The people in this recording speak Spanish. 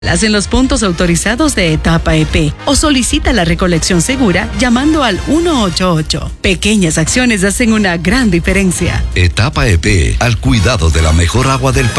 En los puntos autorizados de Etapa EP o solicita la recolección segura llamando al 188. Pequeñas acciones hacen una gran diferencia. Etapa EP, al cuidado de la mejor agua del país.